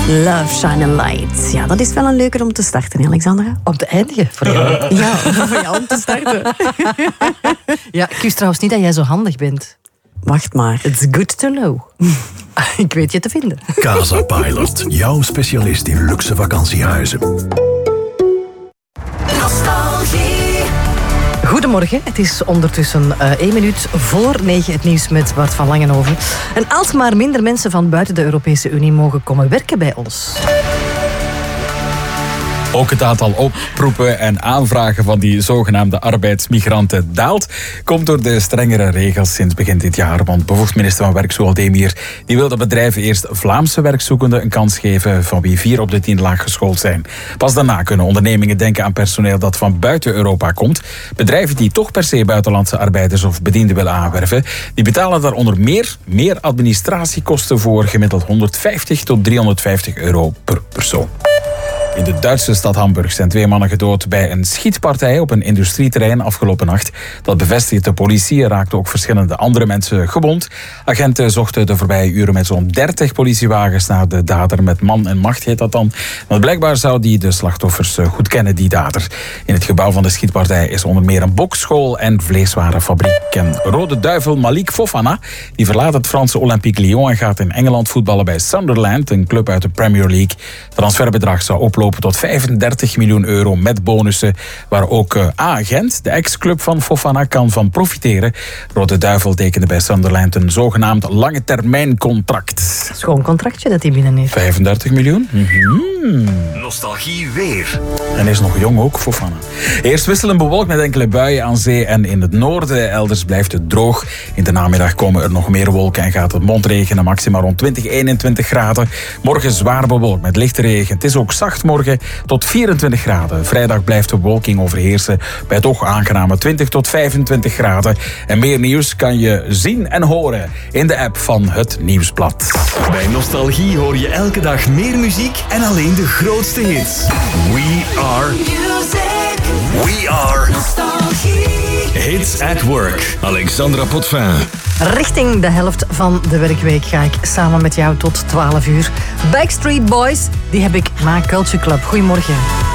Love, Shine a Light. Ja, dat is wel een leuke om te starten, Alexandra. Om te eindigen voor jou. Ja, voor jou om te starten. Ja, ik wist trouwens niet dat jij zo handig bent. Wacht maar. It's good to know. Ik weet je te vinden. Casa Pilot, jouw specialist in luxe vakantiehuizen. Goedemorgen, het is ondertussen 1 minuut voor 9 het nieuws met Bart van Langenhoven. En als maar minder mensen van buiten de Europese Unie mogen komen werken bij ons. Ook het aantal oproepen en aanvragen van die zogenaamde arbeidsmigranten daalt. Komt door de strengere regels sinds begin dit jaar. Want bevoegd minister van Werk, Zoal Demir, die wil dat bedrijven eerst Vlaamse werkzoekenden een kans geven van wie 4 op de 10 laag geschoold zijn. Pas daarna kunnen ondernemingen denken aan personeel dat van buiten Europa komt. Bedrijven die toch per se buitenlandse arbeiders of bedienden willen aanwerven, die betalen daar onder meer administratiekosten voor, gemiddeld 150 tot 350 euro per persoon. In de Duitse stad Hamburg zijn 2 mannen gedood bij een schietpartij op een industrieterrein afgelopen nacht. Dat bevestigt de politie. Er raakten ook verschillende andere mensen gewond. Agenten zochten de voorbije uren met zo'n 30 politiewagens naar de dader. Met man en macht heet dat dan. Want blijkbaar zou die de slachtoffers goed kennen, die dader. In het gebouw van de schietpartij is onder meer een bokschool en vleeswarenfabriek. En Rode Duivel Malik Fofana, die verlaat het Franse Olympique Lyon en gaat in Engeland voetballen bij Sunderland, een club uit de Premier League. Het transferbedrag zou oplopen tot 35 miljoen euro met bonussen, waar ook Gent, de ex-club van Fofana, kan van profiteren. Rode Duivel tekende bij Sunderland een zogenaamd lange termijn contract. Schoon contractje dat hij binnen heeft. 35 miljoen? Nostalgie weer. En is nog jong ook, Fofana. Eerst wisselend bewolkt met enkele buien aan zee en in het noorden. Elders blijft het droog. In de namiddag komen er nog meer wolken en gaat het montregenen, maximaal rond 20-21 graden. Morgen zwaar bewolkt met lichte regen. Het is ook zacht morgen tot 24 graden. Vrijdag blijft de bewolking overheersen bij toch aangename 20 tot 25 graden. En meer nieuws kan je zien en horen in de app van het Nieuwsblad. Bij Nostalgie hoor je elke dag meer muziek en alleen de grootste hits. We are music. We are Nostalgie. Hits at Work. Alexandra Potvin. Richting de helft van de werkweek ga ik samen met jou tot 12 uur. Backstreet Boys, die heb ik na Culture Club. Goedemorgen.